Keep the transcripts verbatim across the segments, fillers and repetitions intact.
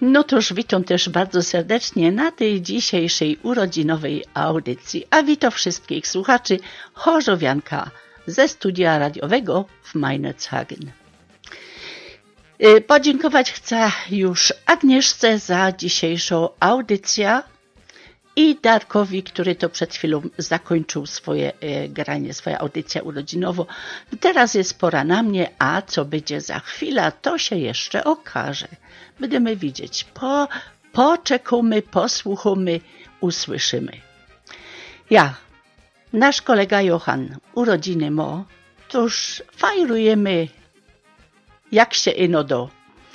No toż witam też bardzo serdecznie na tej dzisiejszej urodzinowej audycji, a witam wszystkich słuchaczy Chorzowianka ze studia radiowego w Meinerzhagen. Podziękować chcę już Agnieszce za dzisiejszą audycję i Darkowi, który to przed chwilą zakończył swoje e, granie, swoją audycję urodzinową. Teraz jest pora na mnie, a co będzie za chwilę, to się jeszcze okaże. Będziemy widzieć. Po, poczekamy, posłuchamy, usłyszymy. Ja, nasz kolega Johan, urodziny mo, toż fajrujemy jak się ino do.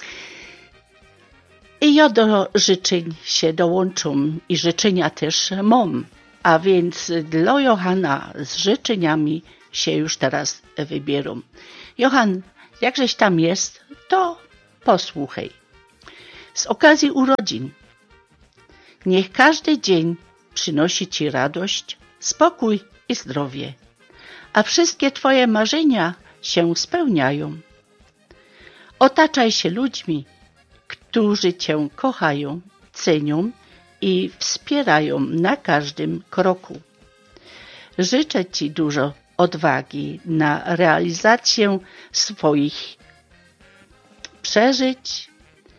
I ja do życzeń się dołączam i życzenia też mam, a więc dla Johana z życzeniami się już teraz wybieram. Johan, jakżeś tam jest, to posłuchaj. Z okazji urodzin niech każdy dzień przynosi Ci radość, spokój i zdrowie, a wszystkie Twoje marzenia się spełniają. Otaczaj się ludźmi, którzy Cię kochają, cenią i wspierają na każdym kroku. Życzę Ci dużo odwagi na realizację swoich przeżyć,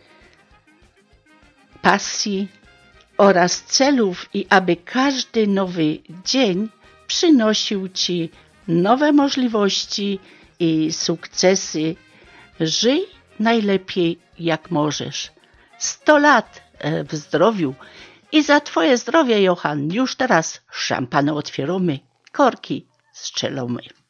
pasji oraz celów i aby każdy nowy dzień przynosił Ci nowe możliwości i sukcesy. Żyj najlepiej jak możesz. Sto lat w zdrowiu i za Twoje zdrowie, Johan, już teraz szampana otwieramy, korki strzelamy.